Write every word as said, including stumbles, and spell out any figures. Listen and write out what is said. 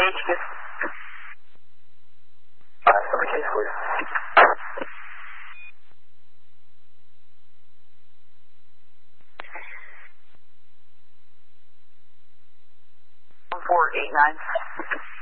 H, good. Uh, summary case, please. one four eight nine.